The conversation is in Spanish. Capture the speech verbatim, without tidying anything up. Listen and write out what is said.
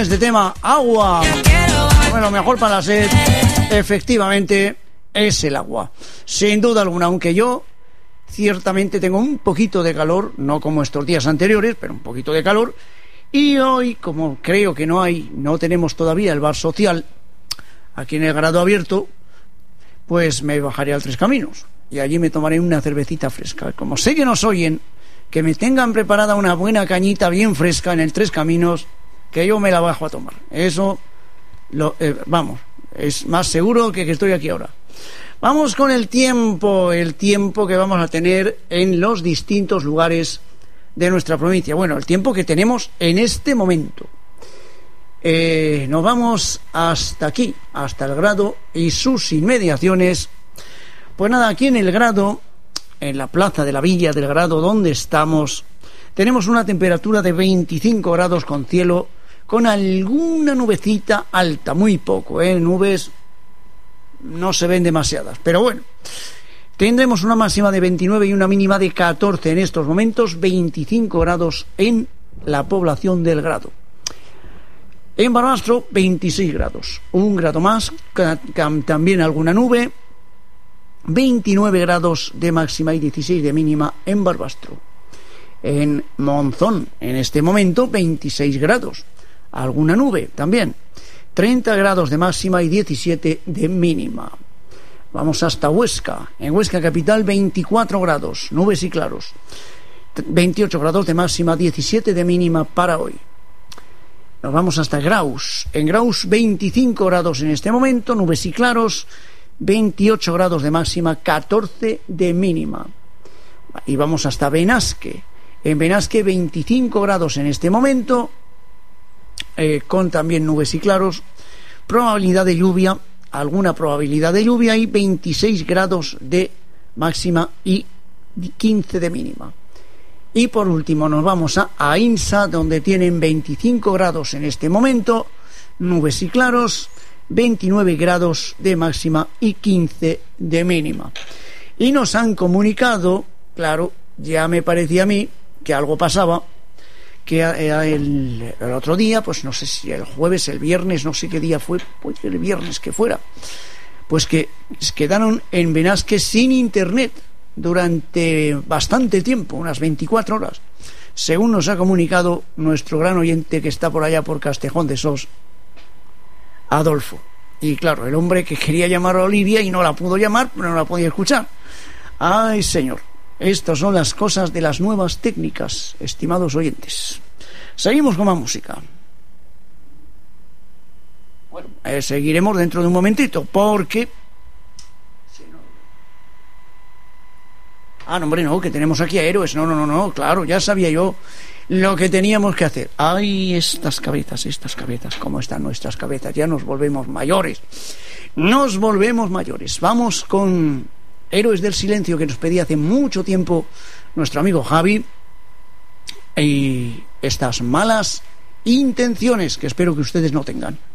este tema, agua. Bueno, mejor para la sed, efectivamente, es el agua. Sin duda alguna, aunque yo ciertamente tengo un poquito de calor, no como estos días anteriores, pero un poquito de calor. Y hoy, como creo que no hay, no tenemos todavía el bar social aquí en el Grado Abierto, pues me bajaré al Tres Caminos y allí me tomaré una cervecita fresca. Como sé que nos oyen, que me tengan preparada una buena cañita bien fresca en el Tres Caminos, que yo me la bajo a tomar. Eso, lo, eh, vamos, es más seguro que que estoy aquí ahora. Vamos con el tiempo, el tiempo que vamos a tener en los distintos lugares de nuestra provincia. Bueno, el tiempo que tenemos en este momento. Eh, nos vamos hasta aquí, hasta el Grado y sus inmediaciones. Pues nada, aquí en el Grado, en la plaza de la Villa del Grado, donde estamos, tenemos una temperatura de veinticinco grados con cielo, con alguna nubecita alta, muy poco, ¿eh? Nubes no se ven demasiadas, pero bueno, tendremos una máxima de veintinueve y una mínima de catorce en estos momentos, veinticinco grados en la población del Grado. En Barbastro, veintiséis grados, un grado más, también alguna nube, veintinueve grados de máxima y dieciséis de mínima en Barbastro. En Monzón, en este momento, veintiséis grados, alguna nube también, treinta grados de máxima y diecisiete de mínima. Vamos hasta Huesca, en Huesca capital, veinticuatro grados, nubes y claros, veintiocho grados de máxima, diecisiete de mínima para hoy. Nos vamos hasta Graus. En Graus, veinticinco grados en este momento, nubes y claros, veintiocho grados de máxima, catorce de mínima. Y vamos hasta Benasque. En Benasque, veinticinco grados en este momento, eh, con también nubes y claros, probabilidad de lluvia, alguna probabilidad de lluvia, y veintiséis grados de máxima y quince de mínima. Y por último nos vamos a Aínsa, donde tienen veinticinco grados en este momento, nubes y claros, veintinueve grados de máxima y quince de mínima. Y nos han comunicado, claro, ya me parecía a mí que algo pasaba, que el, el otro día, pues no sé si el jueves, el viernes, no sé qué día fue, pues el viernes que fuera, pues que quedaron en Benasque sin internet durante bastante tiempo, unas veinticuatro horas, según nos ha comunicado nuestro gran oyente que está por allá por Castejón de Sos, Adolfo. Y claro, el hombre que quería llamar a Olivia y no la pudo llamar, pero no la podía escuchar. Ay, señor, estas son las cosas de las nuevas técnicas, estimados oyentes. Seguimos con más música. Bueno, eh, seguiremos dentro de un momentito, porque Ah, no, hombre, no, que tenemos aquí a héroes. No, no, no, no, claro, ya sabía yo lo que teníamos que hacer. Ay, estas cabezas, estas cabezas, cómo están nuestras cabezas. Ya nos volvemos mayores. Nos volvemos mayores. Vamos con Héroes del Silencio, que nos pedía hace mucho tiempo nuestro amigo Javi. Y estas malas intenciones que espero que ustedes no tengan.